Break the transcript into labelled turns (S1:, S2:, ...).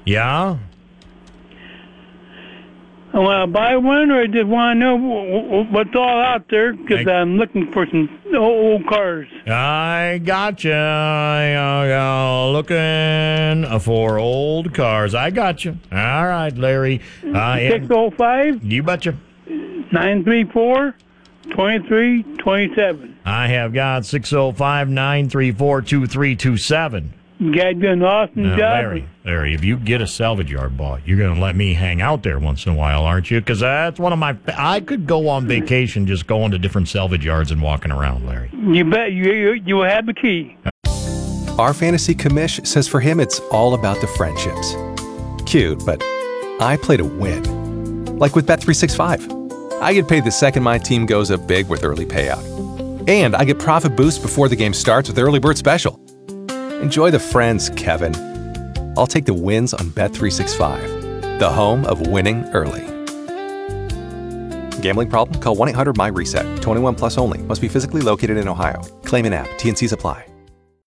S1: Yeah?
S2: I want to buy one, or I just want to know what's all out there, because I'm looking for some old cars.
S1: I gotcha. Looking for old cars. I gotcha. All right, Larry.
S2: 605?
S1: You betcha.
S2: 934-2327.
S1: I have got 605-934-2327.
S2: You guys do an awesome job.
S1: Larry, if you get a salvage yard bought, you're going to let me hang out there once in a while, aren't you? Because that's one of my... I could go on vacation just going to different salvage yards and walking around, Larry.
S2: You bet. You will have the key.
S3: Our fantasy commish says for him it's all about the friendships. Cute, but I play to win. Like with Bet365. I get paid the second my team goes up big with early payout. And I get profit boost before the game starts with Early Bird Special. Enjoy the friends, Kevin. I'll take the wins on Bet365, the home of winning early. Gambling problem? Call 1-800-MY-RESET. 21 plus only. Must be physically located in Ohio. Claim an app. T&Cs apply.